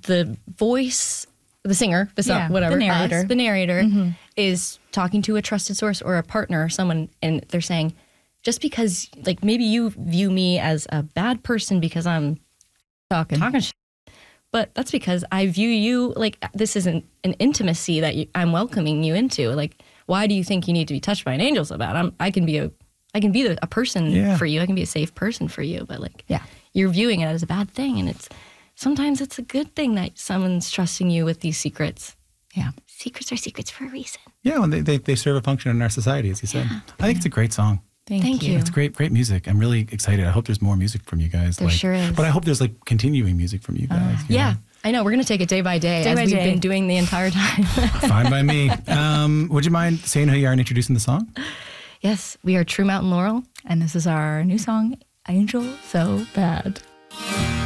the voice, the singer, the song, whatever, the narrator is talking to a trusted source or a partner or someone, and they're saying, just because, like, maybe you view me as a bad person because I'm talking shit, but that's because I view you like this isn't an intimacy that I'm welcoming you into. Like, why do you think you need to be touched by an angel so bad? I can be a person for you. I can be a safe person for you. But like, you're viewing it as a bad thing, and sometimes it's a good thing that someone's trusting you with these secrets. Yeah, secrets are secrets for a reason. Yeah, well, they serve a function in our society, as you said. I think it's a great song. Thank you. It's great music. I'm really excited. I hope there's more music from you guys. There sure is. But I hope there's like continuing music from you guys. You know? I know. We're going to take it day by day as we've been doing the entire time. Fine by me. Would you mind saying who you are and introducing the song? Yes, we are True Mountain Laurel, and this is our new song, Angel So Bad.